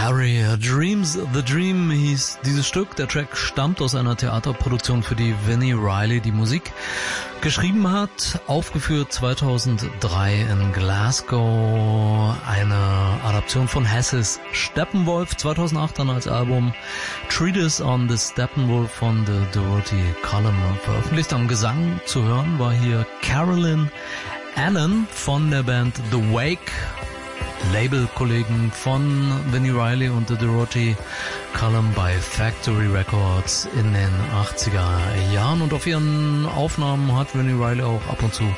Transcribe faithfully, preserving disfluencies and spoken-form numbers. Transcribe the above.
Area Dreams. The Dream hieß dieses Stück. Der Track stammt aus einer Theaterproduktion, für die Vini Reilly die Musik geschrieben hat. Aufgeführt zweitausenddrei in Glasgow. Eine Adaption von Hesses Steppenwolf. zweitausendacht dann als Album Treatise on the Steppenwolf von The Dorothy Column veröffentlicht. Am Gesang zu hören war hier Carolyn Allen von der Band The Wake. Labelkollegen von Vini Reilly und The Dorothy Column bei Factory Records in den achtziger Jahren. Und auf ihren Aufnahmen hat Vini Reilly auch ab und zu